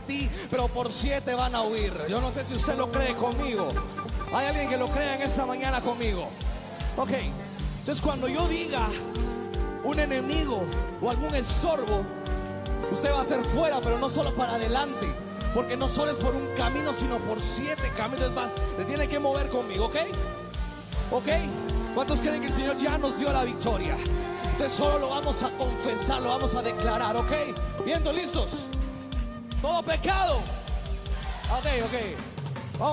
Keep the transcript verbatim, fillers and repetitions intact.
ti, pero por siete van a huir. Yo no sé si usted lo cree conmigo. ¿Hay alguien que lo crea en esta mañana conmigo? Ok, entonces cuando yo diga un enemigo o algún estorbo, usted va a ser fuera, pero no solo para adelante, porque no solo es por un camino, sino por siete caminos más. Se tiene que mover conmigo, ¿ok? ¿Ok? ¿Cuántos creen que el Señor ya nos dio la victoria? Entonces solo lo vamos a confesar, lo vamos a declarar, ¿ok? Viendo, listos. Todo pecado. Ok, ok.